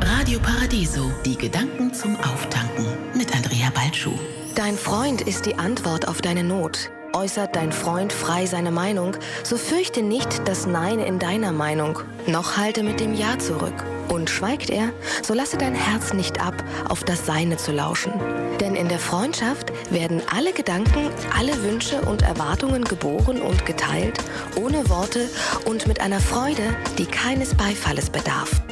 Radio Paradiso, die Gedanken zum Auftanken mit Andrea Balschuh. Dein Freund ist die Antwort auf deine Not. Äußert dein Freund frei seine Meinung, so fürchte nicht das Nein in deiner Meinung, noch halte mit dem Ja zurück. Und schweigt er, so lasse dein Herz nicht ab, auf das Seine zu lauschen. Denn in der Freundschaft werden alle Gedanken, alle Wünsche und Erwartungen geboren und geteilt, ohne Worte und mit einer Freude, die keines Beifalles bedarf.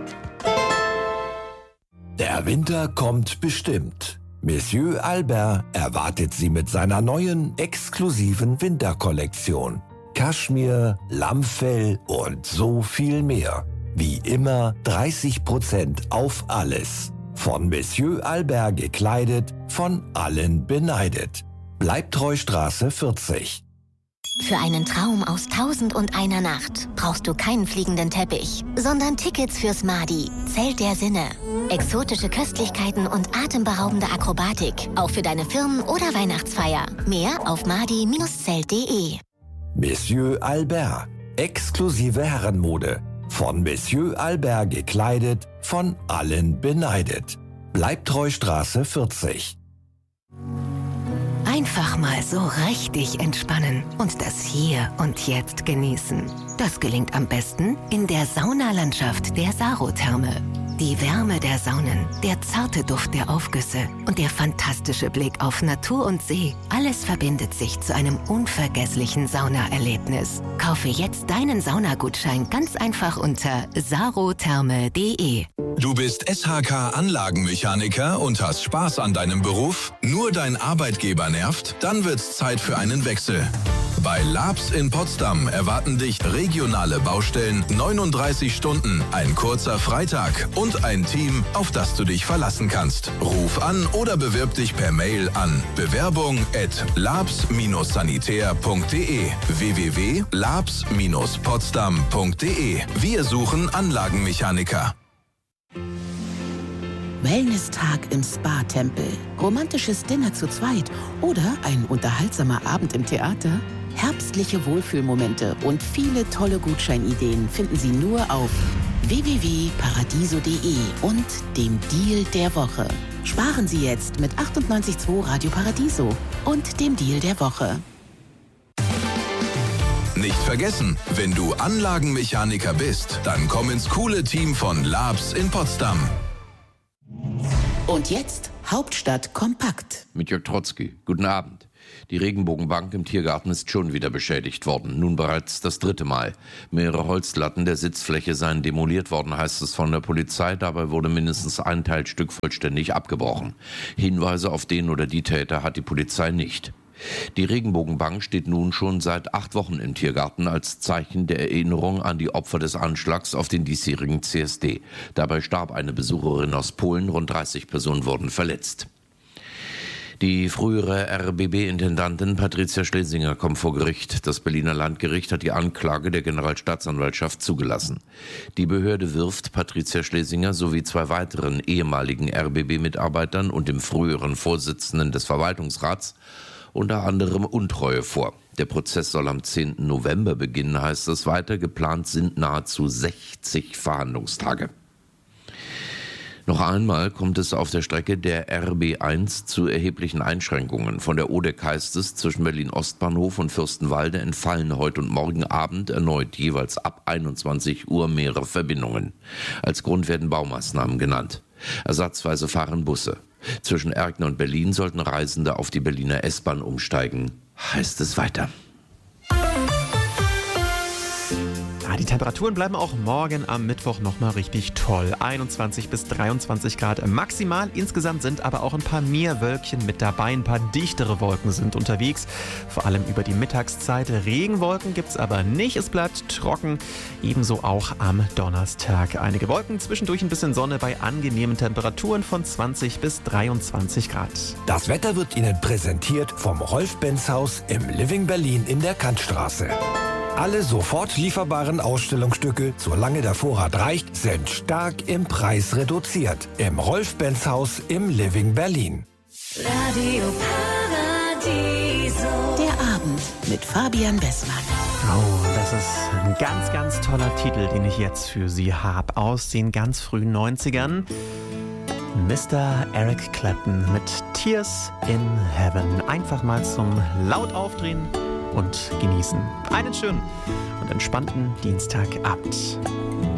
Der Winter kommt bestimmt. Monsieur Albert erwartet Sie mit seiner neuen, exklusiven Winterkollektion. Kaschmir, Lammfell und so viel mehr. Wie immer 30% auf alles. Von Monsieur Albert gekleidet, von allen beneidet. Bleibtreustraße 40. Für einen Traum aus 1001 Nacht brauchst du keinen fliegenden Teppich, sondern Tickets fürs Madi, Zelt der Sinne. Exotische Köstlichkeiten und atemberaubende Akrobatik, auch für deine Firmen- oder Weihnachtsfeier. Mehr auf madi-zelt.de. Monsieur Albert, exklusive Herrenmode. Von Monsieur Albert gekleidet, von allen beneidet. Bleibtreustraße 40. Einfach mal so richtig entspannen und das Hier und Jetzt genießen. Das gelingt am besten in der Saunalandschaft der Sarotherme. Die Wärme der Saunen, der zarte Duft der Aufgüsse und der fantastische Blick auf Natur und See. Alles verbindet sich zu einem unvergesslichen Saunaerlebnis. Kaufe jetzt deinen Saunagutschein ganz einfach unter sarotherme.de. Du bist SHK-Anlagenmechaniker und hast Spaß an deinem Beruf? Nur dein Arbeitgeber nervt? Dann wird's Zeit für einen Wechsel. Bei Labs in Potsdam erwarten dich regionale Baustellen, 39 Stunden, ein kurzer Freitag und ein Team, auf das du dich verlassen kannst. Ruf an oder bewirb dich per Mail an bewerbung@labs-sanitär.de www.labs-potsdam.de. Wir suchen Anlagenmechaniker. Wellness-Tag im Spa-Tempel, romantisches Dinner zu zweit oder ein unterhaltsamer Abend im Theater? Herbstliche Wohlfühlmomente und viele tolle Gutscheinideen finden Sie nur auf www.paradiso.de und dem Deal der Woche. Sparen Sie jetzt mit 98.2 Radio Paradiso und dem Deal der Woche. Nicht vergessen, wenn du Anlagenmechaniker bist, dann komm ins coole Team von Labs in Potsdam. Und jetzt Hauptstadt kompakt. Mit Jörg Trotzki. Guten Abend. Die Regenbogenbank im Tiergarten ist schon wieder beschädigt worden. Nun bereits das 3. Mal. Mehrere Holzlatten der Sitzfläche seien demoliert worden, heißt es von der Polizei. Dabei wurde mindestens ein Teilstück vollständig abgebrochen. Hinweise auf den oder die Täter hat die Polizei nicht. Die Regenbogenbank steht nun schon seit 8 Wochen im Tiergarten als Zeichen der Erinnerung an die Opfer des Anschlags auf den diesjährigen CSD. Dabei starb eine Besucherin aus Polen, rund 30 Personen wurden verletzt. Die frühere RBB-Intendantin Patricia Schlesinger kommt vor Gericht. Das Berliner Landgericht hat die Anklage der Generalstaatsanwaltschaft zugelassen. Die Behörde wirft Patricia Schlesinger sowie 2 weiteren ehemaligen RBB-Mitarbeitern und dem früheren Vorsitzenden des Verwaltungsrats unter anderem Untreue vor. Der Prozess soll am 10. November beginnen, heißt es weiter. Geplant sind nahezu 60 Verhandlungstage. Noch einmal kommt es auf der Strecke der RB1 zu erheblichen Einschränkungen. Von der Odeck heißt es, zwischen Berlin-Ostbahnhof und Fürstenwalde entfallen heute und morgen Abend erneut jeweils ab 21 Uhr mehrere Verbindungen. Als Grund werden Baumaßnahmen genannt. Ersatzweise fahren Busse. Zwischen Erkner und Berlin sollten Reisende auf die Berliner S-Bahn umsteigen, heißt es weiter. Die Temperaturen bleiben auch morgen am Mittwoch nochmal richtig toll. 21 bis 23 Grad maximal. Insgesamt sind aber auch ein paar mehr Wölkchen mit dabei. Ein paar dichtere Wolken sind unterwegs. Vor allem über die Mittagszeit. Regenwolken gibt es aber nicht. Es bleibt trocken. Ebenso auch am Donnerstag. Einige Wolken, zwischendurch ein bisschen Sonne bei angenehmen Temperaturen von 20 bis 23 Grad. Das Wetter wird Ihnen präsentiert vom Rolf-Benz-Haus im Living Berlin in der Kantstraße. Alle sofort lieferbaren Ausstellungsstücke, solange der Vorrat reicht, sind stark im Preis reduziert. Im Rolf-Benz-Haus im Living Berlin. Radio Paradiso. Der Abend mit Fabian Bessmann. Oh, das ist ein ganz, ganz toller Titel, den ich jetzt für Sie habe, aus den ganz frühen 90ern. Mr. Eric Clapton mit Tears in Heaven. Einfach mal zum laut aufdrehen und genießen. Einen schönen und entspannten Dienstagabend.